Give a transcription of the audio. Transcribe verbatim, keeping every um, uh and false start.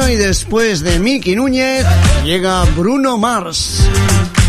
Bueno, y después de Miki Núñez llega Bruno Mars.